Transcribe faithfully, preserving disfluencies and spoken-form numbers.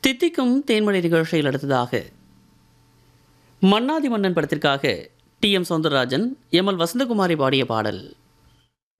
தித்திக்கும் தேன்மொழி நிகழ்ச்சியில் அடுத்ததாக மன்னாதி மன்னன் படத்திற்காக D M Soundararajan M L Vasanthakumari பாடிய பாடல்.